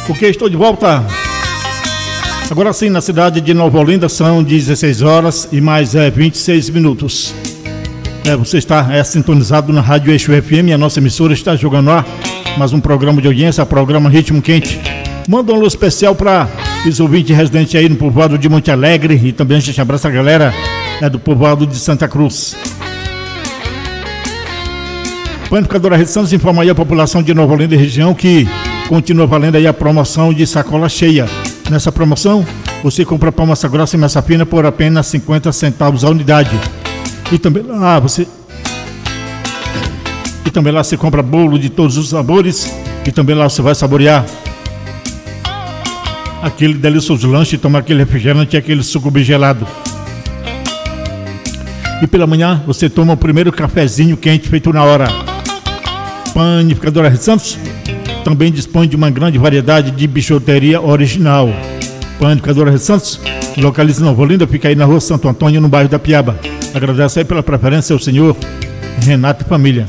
Ok, estou de volta. Agora sim, na cidade de Nova Olinda são 16 horas e mais 26 minutos. Você está sintonizado na Rádio Eixo FM, a nossa emissora está jogando lá mais um programa de audiência, programa Ritmo Quente. Manda um alô especial para os ouvintes residentes aí no povoado de Monte Alegre e também a gente abraça a galera do povoado de Santa Cruz. Panificadora Rede Santos informa aí a população de Nova Olinda e região que continua valendo aí a promoção de sacola cheia. Nessa promoção, você compra pão massa grossa e massa fina por apenas 50 centavos a unidade. E também lá você compra bolo de todos os sabores e também lá você vai saborear aquele delicioso lanche, tomar aquele refrigerante e aquele suco bem gelado. E pela manhã você toma o primeiro cafezinho quente feito na hora. Panificadora Rede Santos também dispõe de uma grande variedade de bijuteria original. Panificadora Rede Santos localiza em Nova Olinda, fica aí na rua Santo Antônio, no bairro da Piaba. Agradeço aí pela preferência ao senhor Renato e família.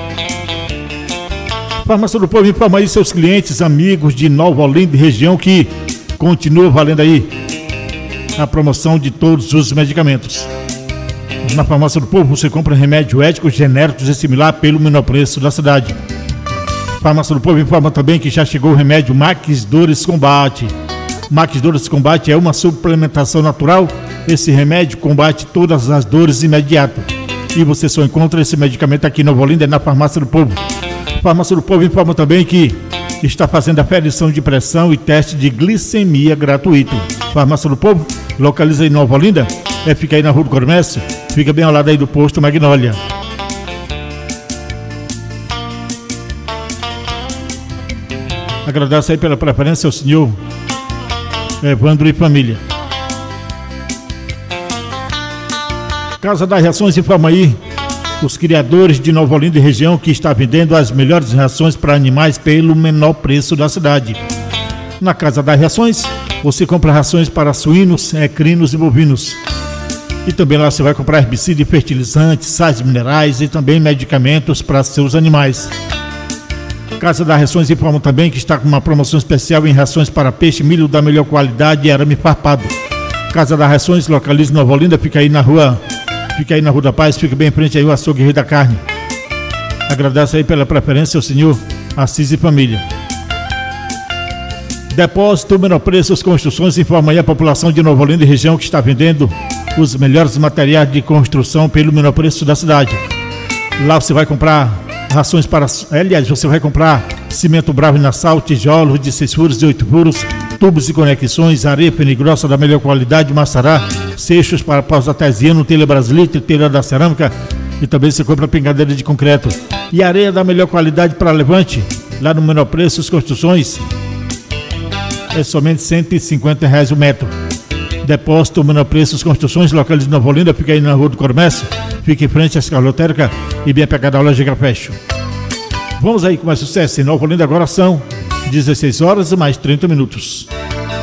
Farmácia do Povo informa aí seus clientes, amigos de Nova Olinda e região que continua valendo aí a promoção de todos os medicamentos. Na Farmácia do Povo você compra remédio éticos, genéricos e similar pelo menor preço da cidade. Farmácia do Povo informa também que já chegou o remédio Max Dores Combate. Max Dores Combate é uma suplementação natural. Esse remédio combate todas as dores imediato. E você só encontra esse medicamento aqui em Nova Olinda, na Farmácia do Povo. Farmácia do Povo informa também que está fazendo aferição de pressão e teste de glicemia gratuito. Farmácia do Povo localiza em Nova Olinda, fica aí na Rua do Comércio, fica bem ao lado aí do posto Magnólia. Agradeço aí pela preferência ao senhor Evandro e família. Casa das Rações informa aí os criadores de Nova Olinda e região que está vendendo as melhores rações para animais pelo menor preço da cidade. Na Casa das Rações você compra rações para suínos, equinos e bovinos. E também lá você vai comprar herbicida e fertilizantes, sais minerais e também medicamentos para seus animais. Casa das Rações informa também que está com uma promoção especial em rações para peixe, milho da melhor qualidade e arame farpado. Casa das Rações localiza em Nova Olinda, fica aí na Rua da Paz, fica bem em frente aí o açougue Rei da Carne. Agradeço aí pela preferência ao senhor Assis e família. Depósito Menor Preços Construções informa aí a população de Nova Olinda e região que está vendendo os melhores materiais de construção pelo menor preço da cidade. Lá você vai comprar rações para... Aliás, você vai comprar cimento Bravo e Nassau, tijolos de 6 furos e 8 furos, tubos e conexões, areia grossa da melhor qualidade, maçará, seixos para paus artesiano, telha brasilite, telha da cerâmica e também você compra pingadeira de concreto. E areia da melhor qualidade para levante, lá no Menor Preços Construções, é somente R$150 o metro. Depósito Menor Preços Construções, localiza em Nova Olinda, fica aí na Rua do Comércio, fica em frente à escola lotérica e bem pegada a loja Grafecho. Vamos aí com mais sucesso em Nova Olinda, agora são 16 horas e mais 30 minutos.